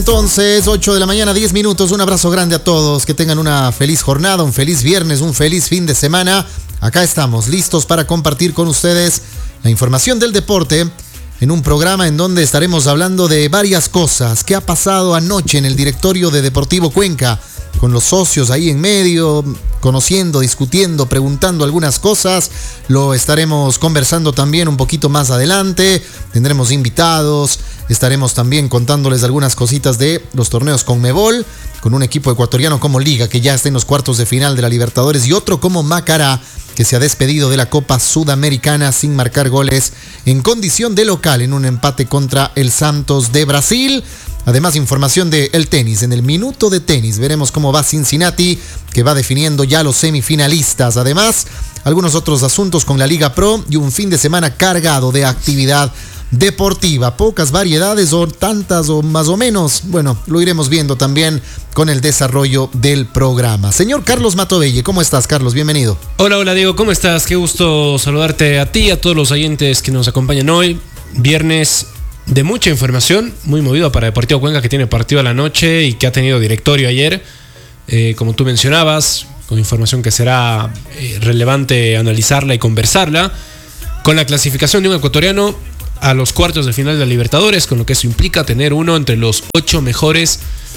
Entonces, 8 de la mañana, 10 minutos. Un abrazo grande a todos. Que tengan una feliz jornada, un feliz viernes, un feliz fin de semana. Acá estamos, listos para compartir con ustedes la información del deporte en un programa en donde estaremos hablando de varias cosas. ¿Qué ha pasado anoche en el directorio de Deportivo Cuenca? Con los socios ahí en medio, conociendo, discutiendo, preguntando algunas cosas. Lo estaremos conversando también un poquito más adelante. Tendremos invitados. Estaremos también contándoles algunas cositas de los torneos Conmebol, con un equipo ecuatoriano como Liga, que ya está en los cuartos de final de la Libertadores, y otro como Macará, que se ha despedido de la Copa Sudamericana sin marcar goles en condición de local en un empate contra el Santos de Brasil. Además, información del tenis. En el minuto de tenis veremos cómo va Cincinnati, que va definiendo ya los semifinalistas. Además, algunos otros asuntos con la Liga Pro y un fin de semana cargado de actividad deportiva. Pocas variedades o tantas o más o menos. Bueno, lo iremos viendo también con el desarrollo del programa. Señor Carlos Matovelle, ¿cómo estás, Carlos? Bienvenido. Hola Diego, ¿cómo estás? Qué gusto saludarte a ti y a todos los oyentes que nos acompañan hoy. Viernes de mucha información, muy movido para Deportivo Cuenca, que tiene partido a la noche y que ha tenido directorio ayer. Como tú mencionabas, con información que será relevante analizarla y conversarla. Con la clasificación de un ecuatoriano a los cuartos de final de la Libertadores, con lo que eso implica tener uno entre los 8 mejores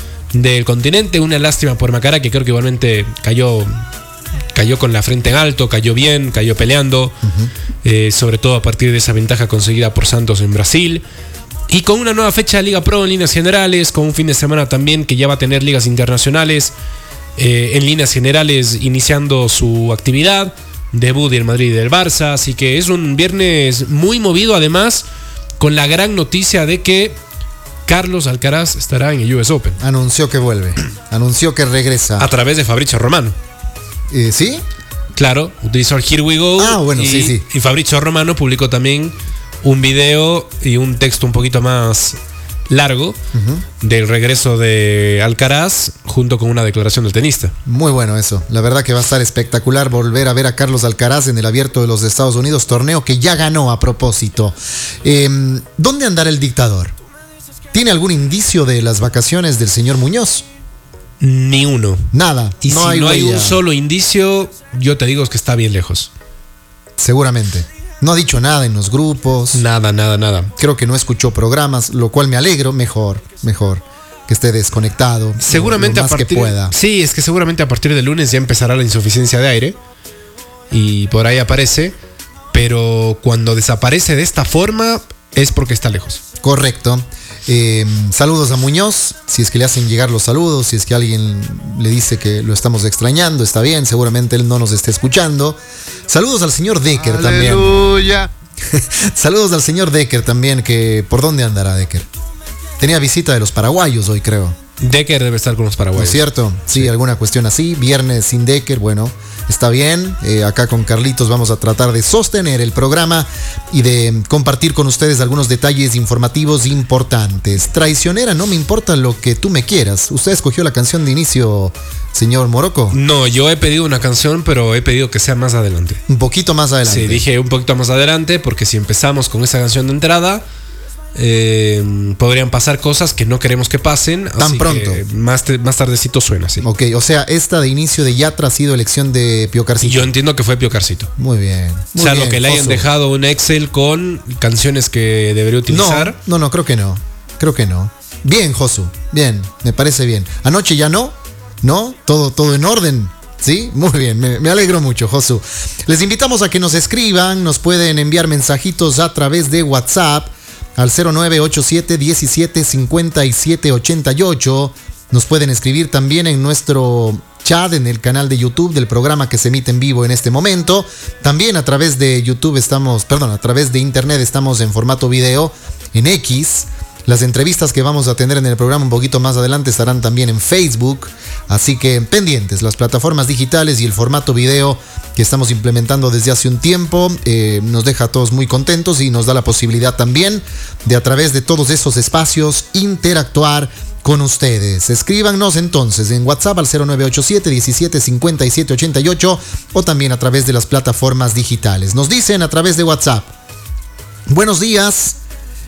del continente. Una lástima por Macará, que creo que igualmente cayó con la frente en alto, cayó bien, cayó peleando, sobre todo a partir de esa ventaja conseguida por Santos en Brasil. Y con una nueva fecha de Liga Pro en líneas generales, con un fin de semana también que ya va a tener ligas internacionales en líneas generales iniciando su actividad. Debut del Madrid y del Barça, así que es un viernes muy movido, además con la gran noticia de que Carlos Alcaraz estará en el US Open. Anunció que vuelve, anunció que regresa. A través de Fabrizio Romano. ¿Sí? Claro, utilizó el Here We Go. Bueno, sí. Y Fabrizio Romano publicó también un video y un texto un poquito más largo del regreso de Alcaraz, junto con una declaración del tenista. Muy bueno eso, la verdad que va a estar espectacular volver a ver a Carlos Alcaraz en el Abierto de los Estados Unidos, torneo que ya ganó a propósito. ¿Dónde andará el dictador? ¿Tiene algún indicio de las vacaciones del señor Muñoz? Ni uno. Nada. Y si no hay un solo indicio, yo te digo que está bien lejos. Seguramente. No ha dicho nada en los grupos. Nada. Creo que no escuchó programas, lo cual me alegro. Mejor que esté desconectado. Seguramente lo más que pueda. Sí, es que seguramente a partir del lunes ya empezará la insuficiencia de aire y por ahí aparece, pero cuando desaparece de esta forma es porque está lejos. Correcto. Saludos a Muñoz, si es que le hacen llegar los saludos, si es que alguien le dice que lo estamos extrañando, está bien, seguramente él no nos esté escuchando. Saludos al señor Decker también. ¡Aleluya! Saludos al señor Decker también, que ¿por dónde andará Decker? Tenía visita de los paraguayos hoy, creo. Decker debe estar con los paraguayos. ¿No es cierto? Sí, alguna cuestión así. Viernes sin Decker, bueno, está bien. Acá con Carlitos vamos a tratar de sostener el programa y de compartir con ustedes algunos detalles informativos importantes. Traicionera, no me importa lo que tú me quieras. ¿Usted escogió la canción de inicio, señor Morocco? No, yo he pedido una canción, pero he pedido que sea más adelante. Un poquito más adelante. Sí, dije un poquito más adelante, porque si empezamos con esa canción de entrada, podrían pasar cosas que no queremos que pasen. Tan así pronto. Que más tardecito suena, sí. Ok, o sea, esta de inicio de Yatra ha sido elección de Piocarcito. Yo entiendo que fue Piocarcito. Muy bien. Salvo que le hayan dejado un Excel con canciones que debería utilizar. No, creo que no. Bien, Josu, bien, me parece bien. Anoche ya no, todo en orden. Sí, muy bien, me alegro mucho, Josu. Les invitamos a que nos escriban, nos pueden enviar mensajitos a través de WhatsApp al 0987 17 57 88. Nos pueden escribir también en nuestro chat en el canal de YouTube del programa que se emite en vivo en este momento. También a través de YouTube a través de internet estamos en formato video en X. Las entrevistas que vamos a tener en el programa un poquito más adelante estarán también en Facebook. Así que pendientes, las plataformas digitales y el formato video que estamos implementando desde hace un tiempo nos deja a todos muy contentos y nos da la posibilidad también de, a través de todos esos espacios, interactuar con ustedes. Escríbanos entonces en WhatsApp al 0987 17 57 88 o también a través de las plataformas digitales. Nos dicen a través de WhatsApp: buenos días.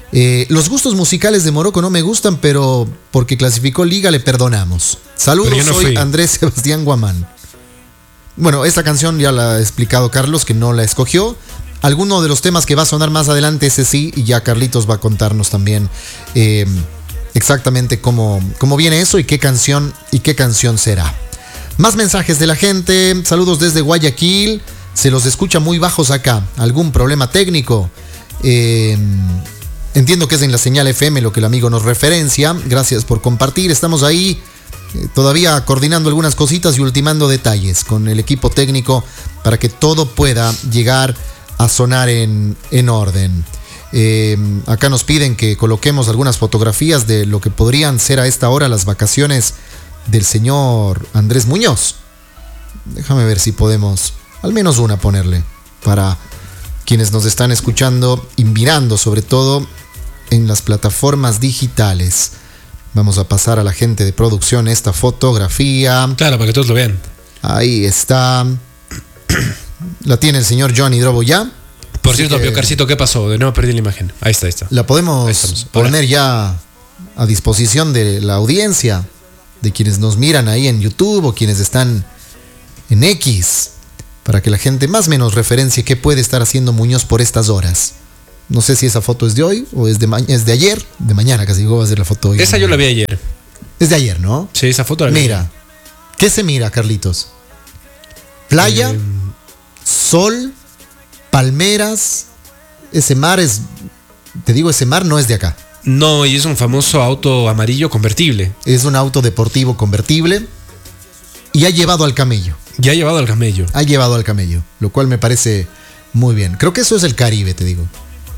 Los gustos musicales de Morocco no me gustan, pero porque clasificó Liga le perdonamos. Saludos, soy Andrés Sebastián Guamán. Bueno, esta canción ya la ha explicado Carlos, que no la escogió. Alguno de los temas que va a sonar más adelante, ese sí, y ya Carlitos va a contarnos también exactamente cómo viene eso y qué canción será. Más mensajes de la gente. Saludos desde Guayaquil. Se los escucha muy bajos acá. ¿Algún problema técnico? Entiendo que es en la señal FM lo que el amigo nos referencia. Gracias por compartir. Estamos ahí todavía coordinando algunas cositas y ultimando detalles con el equipo técnico para que todo pueda llegar a sonar en orden. Acá nos piden que coloquemos algunas fotografías de lo que podrían ser a esta hora las vacaciones del señor Andrés Muñoz. Déjame ver si podemos al menos una ponerle para quienes nos están escuchando y mirando, sobre todo en las plataformas digitales. Vamos a pasar a la gente de producción esta fotografía. Claro, para que todos lo vean. Ahí está. La tiene el señor Johnny Drobo ya. Por cierto, Piocarcito, ¿qué pasó? De nuevo perdí la imagen. Ahí está. La podemos poner ya a disposición de la audiencia, de quienes nos miran ahí en YouTube o quienes están en X, para que la gente más o menos referencie qué puede estar haciendo Muñoz por estas horas. No sé si esa foto es de hoy o es de ayer. De mañana casi digo, va a ser la foto hoy. Esa yo la vi ayer. Es de ayer, ¿no? Sí, esa foto la vi. Mira, ¿qué se mira, Carlitos? Playa, sol, palmeras. Ese mar ese mar no es de acá. No, y es un famoso auto amarillo convertible. Es un auto deportivo convertible y ha llevado al camello. Ya ha llevado al camello. Ha llevado al camello, lo cual me parece muy bien. Creo que eso es el Caribe, te digo.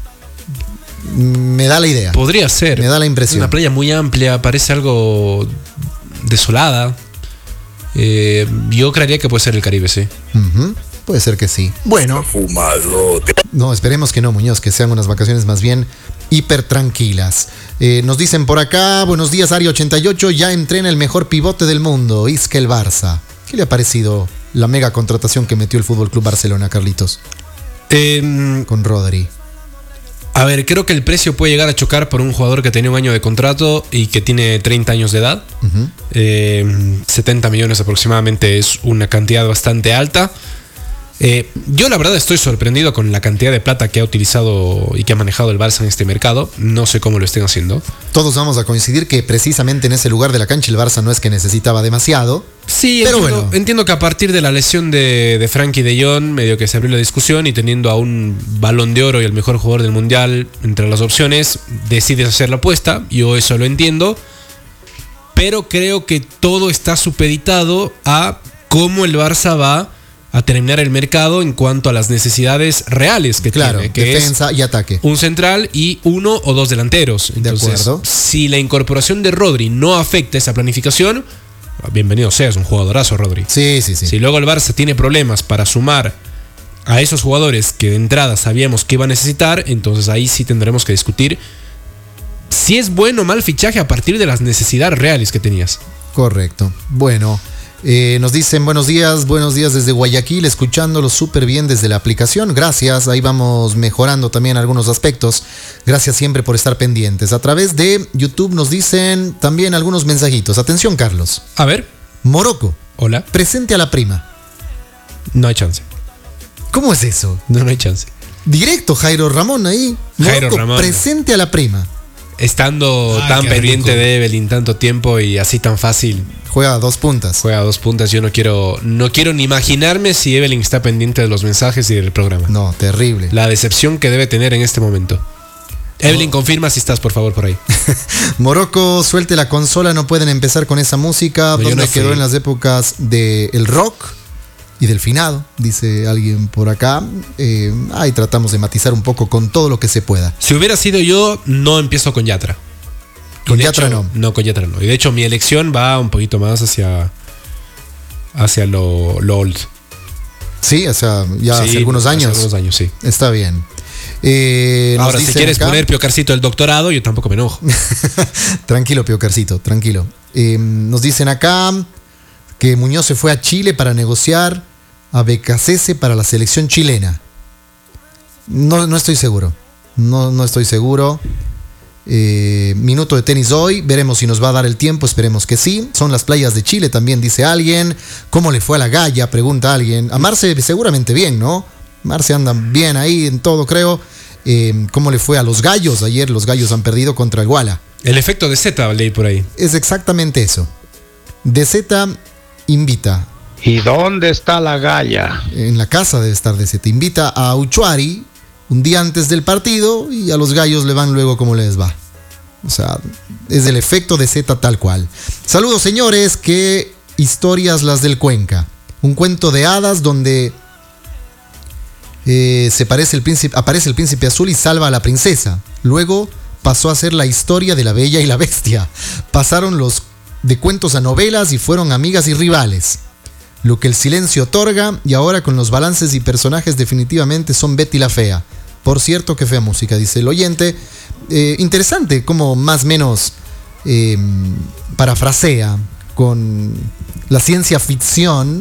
Me da la idea. Podría ser. Me da la impresión. Una playa muy amplia, parece algo desolada. Yo creería que puede ser el Caribe, sí. Puede ser que sí. Bueno. No, esperemos que no, Muñoz, que sean unas vacaciones más bien hiper tranquilas. Nos dicen por acá, buenos días, Ari88, ya entrena el mejor pivote del mundo, Iskel Barça. ¿Qué le ha parecido la mega contratación que metió el FC Barcelona, Carlitos? Con Rodri. A ver, creo que el precio puede llegar a chocar por un jugador que tenía un año de contrato y que tiene 30 años de edad. 70 millones aproximadamente es una cantidad bastante alta. Yo la verdad estoy sorprendido con la cantidad de plata que ha utilizado y que ha manejado el Barça en este mercado. No sé cómo lo estén haciendo. Todos vamos a coincidir que precisamente en ese lugar de la cancha el Barça no es que necesitaba demasiado. Sí, pero entiendo que a partir de la lesión de Frenkie de Jong, medio que se abrió la discusión y teniendo a un Balón de Oro y el mejor jugador del Mundial entre las opciones, decides hacer la apuesta. Yo eso lo entiendo. Pero creo que todo está supeditado a cómo el Barça va a terminar el mercado en cuanto a las necesidades reales que tiene, que defensa y ataque. Un central y uno o dos delanteros. Entonces, de acuerdo. Si la incorporación de Rodri no afecta esa planificación, bienvenido sea, es un jugadorazo Rodri. Sí. Si luego el Barça tiene problemas para sumar a esos jugadores que de entrada sabíamos que iba a necesitar, entonces ahí sí tendremos que discutir si es bueno o mal fichaje a partir de las necesidades reales que tenías. Correcto. Bueno, nos dicen buenos días desde Guayaquil, escuchándolo súper bien desde la aplicación. Gracias, ahí vamos mejorando también algunos aspectos. Gracias siempre por estar pendientes. A través de YouTube nos dicen también algunos mensajitos. Atención, Carlos. A ver. Morocco. Hola. Presente a la prima. No hay chance. ¿Cómo es eso? No hay chance. Directo, Jairo Ramón ahí. Jairo Ramón. Presente a la prima. Estando tan pendiente de Evelyn tanto tiempo y así tan fácil. Juega a 2 puntas. Yo no quiero ni imaginarme si Evelyn está pendiente de los mensajes y del programa. No, terrible. La decepción que debe tener en este momento. Evelyn, confirma si estás por favor por ahí. Morocco, suelte la consola, no pueden empezar con esa música. No, donde quedó en las épocas del rock y del finado, dice alguien por acá. Ahí tratamos de matizar un poco con todo lo que se pueda. Si hubiera sido yo, no empiezo con Yatra. Con Yatra no. No, con Yatra no. Y de hecho mi elección va un poquito más hacia lo old. Sí, o sea, ya hace algunos años. Hace algunos años, sí. Está bien. Ahora, si quieres poner Piocarcito el doctorado, yo tampoco me enojo. Tranquilo, Piocarcito, tranquilo. Nos dicen acá que Muñoz se fue a Chile para negociar a Becasese para la selección chilena. No estoy seguro. No estoy seguro. Minuto de tenis hoy, veremos si nos va a dar el tiempo, esperemos que sí. Son las playas de Chile, también dice alguien. ¿Cómo le fue a la Galla? Pregunta alguien. A Marce seguramente bien, ¿no? Marce anda bien ahí en todo, creo. ¿Cómo le fue a los Gallos? Ayer los Gallos han perdido contra el Guala. El efecto de Z leí por ahí. Es exactamente eso. DZ invita. ¿Y dónde está la Galla? En la casa debe estar DZ. Invita a Uchuari un día antes del partido y a los Gallos le van luego como les va. O sea, es el efecto de Z tal cual. Saludos, señores. Qué historias las del Cuenca. Un cuento de hadas donde aparece el príncipe azul y salva a la princesa. Luego pasó a ser la historia de la Bella y la Bestia. Pasaron los de cuentos a novelas y fueron amigas y rivales. Lo que el silencio otorga, y ahora con los balances y personajes definitivamente son Betty la Fea. Por cierto, qué fea música, dice el oyente. Interesante como más o menos parafrasea con la ciencia ficción,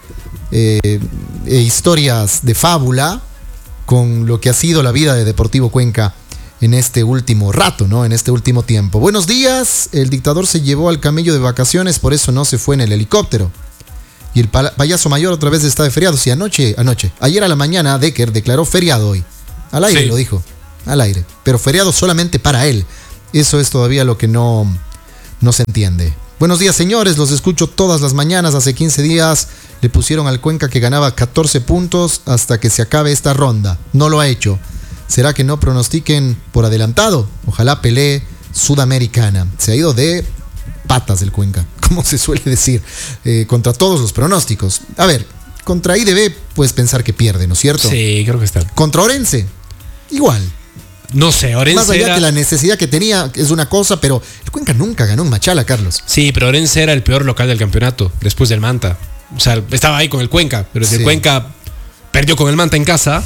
historias de fábula, con lo que ha sido la vida de Deportivo Cuenca en este último rato, ¿no? En este último tiempo. Buenos días, el dictador se llevó al camello de vacaciones, por eso no se fue en el helicóptero. Y el payaso mayor otra vez está de feriado. Sí, anoche. Ayer a la mañana Decker declaró feriado hoy. Al aire sí. Lo dijo. Al aire. Pero feriado solamente para él. Eso es todavía lo que no se entiende. Buenos días, señores. Los escucho todas las mañanas. Hace 15 días le pusieron al Cuenca que ganaba 14 puntos hasta que se acabe esta ronda. No lo ha hecho. ¿Será que no pronostiquen por adelantado? Ojalá pelee Sudamericana. Se ha ido de patas del Cuenca, como se suele decir, contra todos los pronósticos. A ver, contra IDB puedes pensar que pierde, ¿no es cierto? Sí, creo que está. Contra Orense, igual. No sé, Orense más allá que la necesidad que tenía es una cosa, pero el Cuenca nunca ganó en Machala, Carlos. Sí, pero Orense era el peor local del campeonato, después del Manta. O sea, estaba ahí con el Cuenca, pero si sí. El Cuenca perdió con el Manta en casa...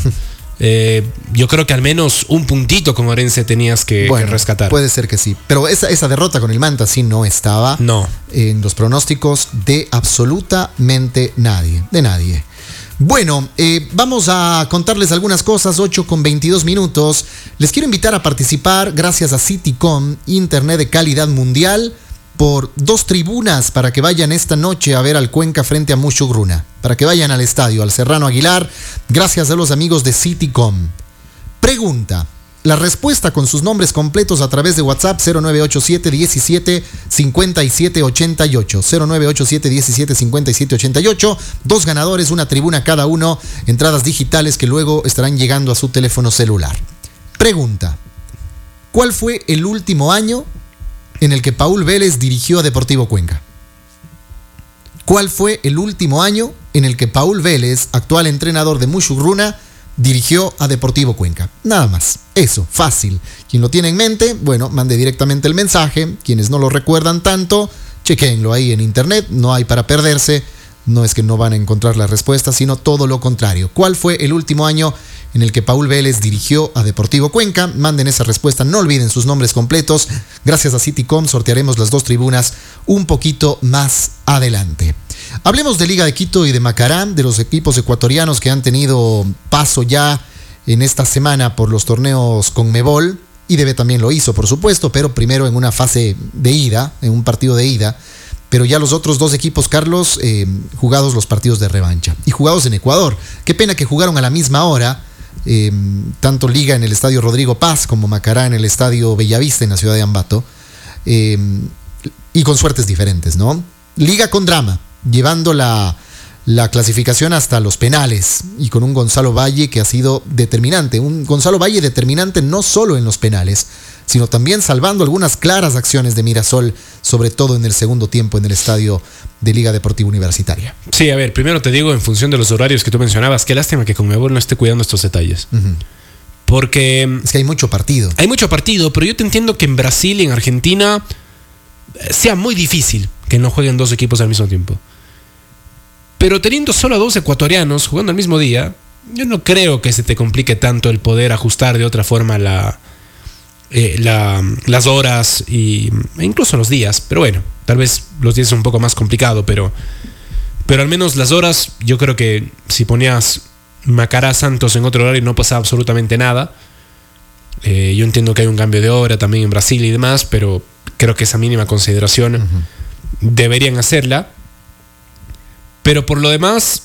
yo creo que al menos un puntito con Orense tenías que rescatar. Puede ser que sí. Pero esa derrota con el Manta sí no estaba en los pronósticos de absolutamente nadie. De nadie. Bueno, vamos a contarles algunas cosas. 8:22. Les quiero invitar a participar gracias a Citycom, internet de calidad mundial, por 2 tribunas para que vayan esta noche a ver al Cuenca frente a Muchugruna. Para que vayan al estadio, al Serrano Aguilar, gracias a los amigos de Citycom. Pregunta. La respuesta con sus nombres completos a través de WhatsApp 0987 17 57 88. 0987 17 57 88. 2 ganadores, una tribuna cada uno. Entradas digitales que luego estarán llegando a su teléfono celular. Pregunta. ¿Cuál fue el último año en el que Paul Vélez dirigió a Deportivo Cuenca? ¿Cuál fue el último año en el que Paul Vélez, actual entrenador de Muchugruna, dirigió a Deportivo Cuenca? Nada más. Eso, fácil. Quien lo tiene en mente, bueno, mande directamente el mensaje. Quienes no lo recuerdan tanto, chequéenlo ahí en internet. No hay para perderse. No es que no van a encontrar la respuesta, sino todo lo contrario. ¿Cuál fue el último año en el que Paul Vélez dirigió a Deportivo Cuenca? Manden esa respuesta, no olviden sus nombres completos. Gracias a Citycom sortearemos las 2 tribunas un poquito más adelante. Hablemos de Liga de Quito y de Macará, de los equipos ecuatorianos que han tenido paso ya en esta semana por los torneos Conmebol. IDB también lo hizo, por supuesto, pero primero en una fase de ida, en un partido de ida. Pero ya los otros 2 equipos, Carlos, jugados los partidos de revancha. Y jugados en Ecuador. Qué pena que jugaron a la misma hora. Tanto Liga en el estadio Rodrigo Paz como Macará en el estadio Bellavista en la ciudad de Ambato. Y con suertes diferentes, ¿no? Liga con drama, llevando la clasificación hasta los penales y con un Gonzalo Valle que ha sido determinante. Un Gonzalo Valle determinante no solo en los penales, sino también salvando algunas claras acciones de Mirasol, sobre todo en el segundo tiempo en el estadio de Liga Deportiva Universitaria. Sí, a ver, primero te digo, en función de los horarios que tú mencionabas, qué lástima que Conmebol no esté cuidando estos detalles. Uh-huh. Porque... es que hay mucho partido. Hay mucho partido, pero yo te entiendo que en Brasil y en Argentina sea muy difícil que no jueguen 2 equipos al mismo tiempo. Pero teniendo solo a 2 ecuatorianos jugando al mismo día, yo no creo que se te complique tanto el poder ajustar de otra forma las horas e incluso los días. Pero bueno, tal vez los días es un poco más complicado, pero al menos las horas, yo creo que si ponías Macará Santos en otro horario no pasaba absolutamente nada. Yo entiendo que hay un cambio de hora también en Brasil y demás, pero creo que esa mínima consideración deberían hacerla. Pero por lo demás,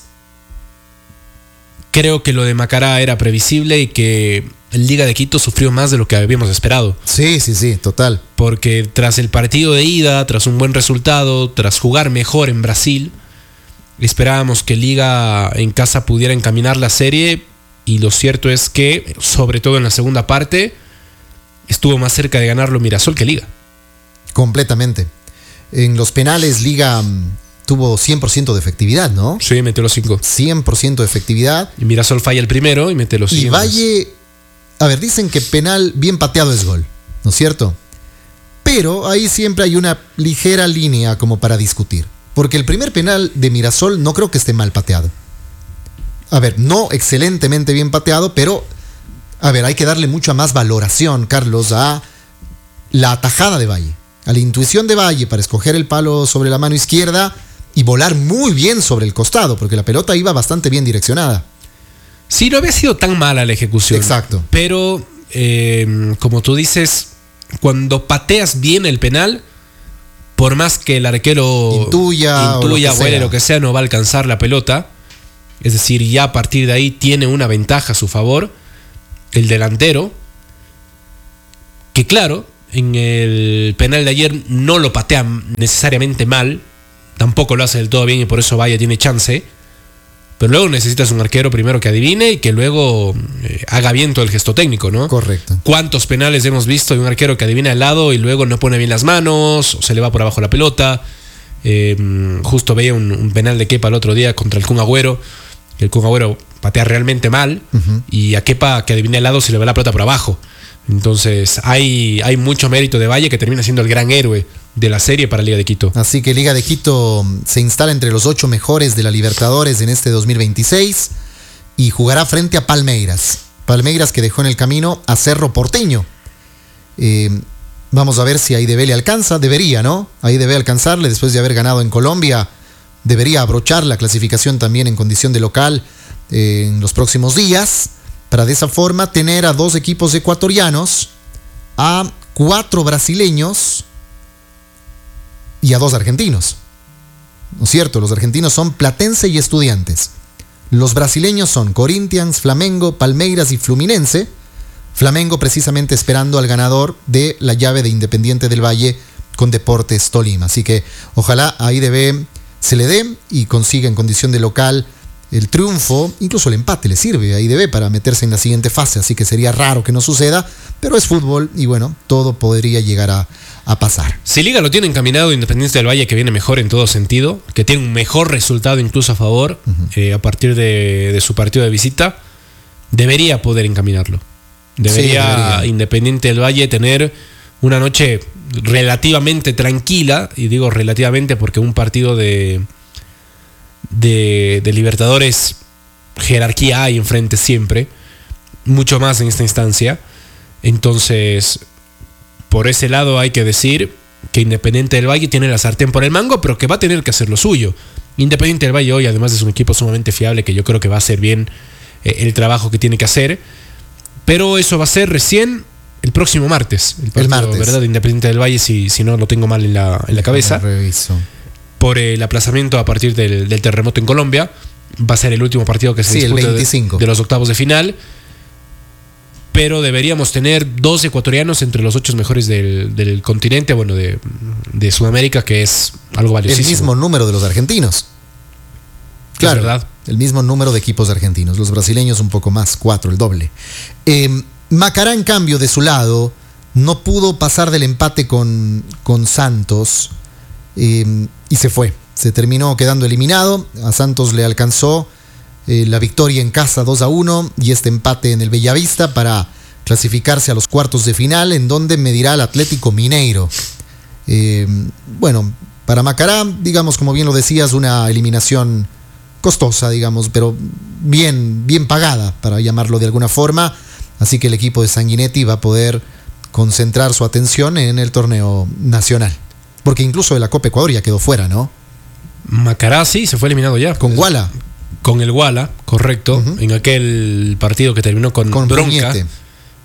creo que lo de Macará era previsible y que el Liga de Quito sufrió más de lo que habíamos esperado. Sí, total. Porque tras el partido de ida, tras un buen resultado, tras jugar mejor en Brasil, esperábamos que Liga en casa pudiera encaminar la serie, y lo cierto es que, sobre todo en la segunda parte, estuvo más cerca de ganarlo Mirasol que Liga. Completamente. En los penales Liga tuvo 100% de efectividad, ¿no? Sí, metió los 5. 100% de efectividad. Y Mirasol falla el primero y mete los 5. Y Valle, a ver, dicen que penal bien pateado es gol, ¿no es cierto? Pero ahí siempre hay una ligera línea como para discutir. Porque el primer penal de Mirasol no creo que esté mal pateado. A ver, no excelentemente bien pateado, pero a ver, hay que darle mucha más valoración, Carlos, a la atajada de Valle, a la intuición de Valle para escoger el palo sobre la mano izquierda y volar muy bien sobre el costado, porque la pelota iba bastante bien direccionada. Sí, no había sido tan mala la ejecución. Exacto. Pero, como tú dices, cuando pateas bien el penal, por más que el arquero intuya huele lo que sea, no va a alcanzar la pelota. Es decir, ya a partir de ahí tiene una ventaja a su favor el delantero, que claro, en el penal de ayer no lo patea necesariamente mal, tampoco lo hace del todo bien y por eso Valle tiene chance. Pero luego necesitas un arquero primero que adivine y que luego haga bien todo el gesto técnico, ¿no? Correcto. ¿Cuántos penales hemos visto de un arquero que adivina el lado y luego no pone bien las manos o se le va por abajo la pelota? Justo veía un penal de Kepa el otro día contra el Kun Agüero. El Kun Agüero patea realmente mal y a Kepa que adivina el lado se le va la pelota por abajo. Entonces hay mucho mérito de Valle, que termina siendo el gran héroe de la serie para Liga de Quito. Así que Liga de Quito se instala entre los 8 mejores de la Libertadores en este 2026 y jugará frente a Palmeiras. Palmeiras que dejó en el camino a Cerro Porteño. Vamos a ver si AIDB le alcanza. Debería, ¿no? AIDB alcanzarle después de haber ganado en Colombia. Debería abrochar la clasificación también en condición de local en los próximos días, para de esa forma tener a 2 equipos ecuatorianos, a 4 brasileños y a 2 argentinos. ¿No es cierto? Los argentinos son Platense y Estudiantes. Los brasileños son Corinthians, Flamengo, Palmeiras y Fluminense. Flamengo precisamente esperando al ganador de la llave de Independiente del Valle con Deportes Tolima. Así que ojalá a AIDB se le dé y consiga en condición de local el triunfo. Incluso el empate le sirve a AIDB para meterse en la siguiente fase, así que sería raro que no suceda, pero es fútbol y bueno, todo podría llegar a pasar. Si Liga lo tiene encaminado, Independiente del Valle, que viene mejor en todo sentido, que tiene un mejor resultado incluso a favor, a partir de su partido de visita, debería poder encaminarlo. Debería Independiente del Valle tener una noche relativamente tranquila, y digo relativamente porque un partido de Libertadores, jerarquía hay enfrente siempre, mucho más en esta instancia. Entonces, por ese lado hay que decir que Independiente del Valle tiene la sartén por el mango, pero que va a tener que hacer lo suyo. Independiente del Valle hoy, además, es un equipo sumamente fiable, que yo creo que va a hacer bien el trabajo que tiene que hacer, pero eso va a ser recién el próximo martes. El martes, ¿verdad? De Independiente del Valle, si no lo tengo mal en la cabeza. Reviso. Por el aplazamiento a partir del terremoto en Colombia. Va a ser el último partido que se dispute el 25. de los octavos de final. Pero deberíamos tener 2 ecuatorianos entre los 8 mejores del continente, bueno, de Sudamérica, que es algo valiosísimo. El mismo número de los argentinos. Claro, es verdad. El mismo número de equipos argentinos. Los brasileños un poco más, 4, el doble. Macará, en cambio, de su lado, no pudo pasar del empate con Santos y se fue. Se terminó quedando eliminado. A Santos le alcanzó la victoria en casa 2-1 y este empate en el Bellavista para clasificarse a los cuartos de final, en donde medirá al Atlético Mineiro. Bueno, para Macará, digamos, como bien lo decías, una eliminación costosa, digamos, pero bien pagada, para llamarlo de alguna forma. Así que el equipo de Sanguinetti va a poder concentrar su atención en el torneo nacional. Porque incluso de la Copa Ecuador ya quedó fuera, ¿no? Macará sí, se fue eliminado ya. Con Guala. Con el Guala, correcto. En aquel partido que terminó con bronca.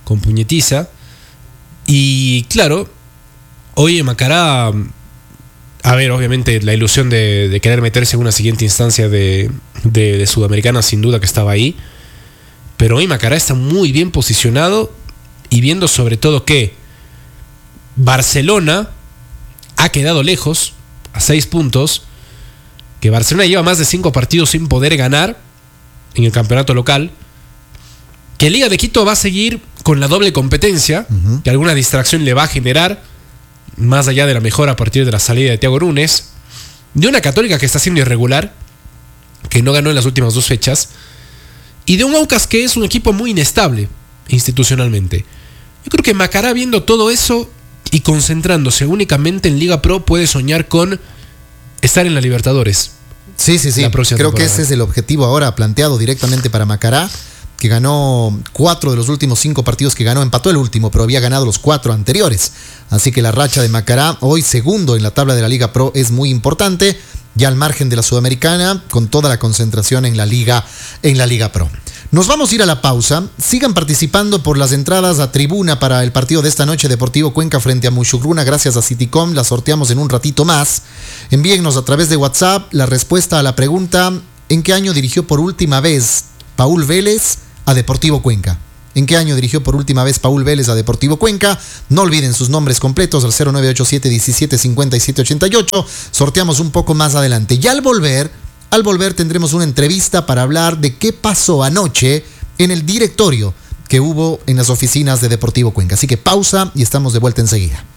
con puñetiza. Y claro, hoy Macará, a ver, obviamente la ilusión de querer meterse en una siguiente instancia de Sudamericana, sin duda que estaba ahí. Pero hoy Macará está muy bien posicionado y viendo sobre todo que Barcelona ha quedado lejos, a 6 puntos, que Barcelona lleva más de 5 partidos sin poder ganar en el campeonato local, que Liga de Quito va a seguir con la doble competencia, que alguna distracción le va a generar, más allá de la mejora a partir de la salida de Thiago Núñez, de una Católica que está siendo irregular, que no ganó en las últimas 2 fechas, y de un Aucas que es un equipo muy inestable institucionalmente. Yo creo que Macará, viendo todo eso y concentrándose únicamente en Liga Pro, puede soñar con estar en la Libertadores. Sí. Creo que ese es el objetivo ahora planteado directamente para Macará, que ganó 4 de los últimos 5 partidos que ganó. Empató el último, pero había ganado los 4 anteriores. Así que la racha de Macará, hoy segundo en la tabla de la Liga Pro, es muy importante. Ya al margen de la Sudamericana, con toda la concentración en la Liga Pro. Nos vamos a ir a la pausa. Sigan participando por las entradas a tribuna para el partido de esta noche, Deportivo Cuenca frente a Muchugruna, gracias a Citycom. La sorteamos en un ratito más. Envíennos a través de WhatsApp la respuesta a la pregunta: ¿en qué año dirigió por última vez Paul Vélez a Deportivo Cuenca? ¿En qué año dirigió por última vez Paul Vélez a Deportivo Cuenca? No olviden sus nombres completos al 0987-175788. Sorteamos un poco más adelante. Y al volver tendremos una entrevista para hablar de qué pasó anoche en el directorio que hubo en las oficinas de Deportivo Cuenca. Así que pausa y estamos de vuelta enseguida.